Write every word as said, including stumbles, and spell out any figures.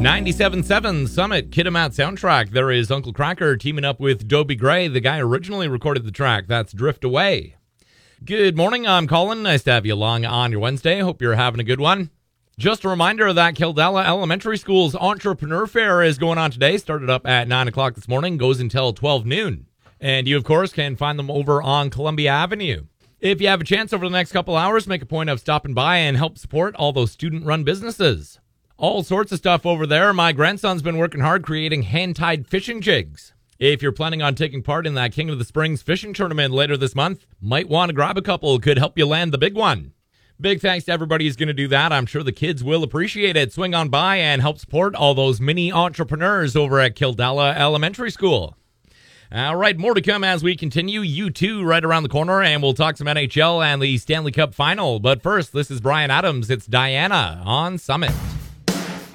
ninety-seven point seven Summit Kitimat soundtrack. There is Uncle Cracker teaming up with Dobie Gray, the guy originally recorded the track. That's Drift Away. Good morning, I'm Colin. Nice to have you along on your Wednesday. Hope you're having a good one. Just a reminder that Kildala Elementary School's Entrepreneur Fair is going on today. Started up at nine o'clock this morning, goes until twelve noon. And you, of course, can find them over on Columbia Avenue. If you have a chance over the next couple hours, make a point of stopping by and help support all those student-run businesses. All sorts of stuff over there. My grandson's been working hard creating hand-tied fishing jigs. If you're planning on taking part in that King of the Springs fishing tournament later this month, might want to grab a couple. Could help you land the big one. Big thanks to everybody who's going to do that. I'm sure the kids will appreciate it. Swing on by and help support all those mini entrepreneurs over at Kildala Elementary School. All right, more to come as we continue. U two right around the corner, and we'll talk some N H L and the Stanley Cup Final. But first, this is Brian Adams. It's Diana on Summit.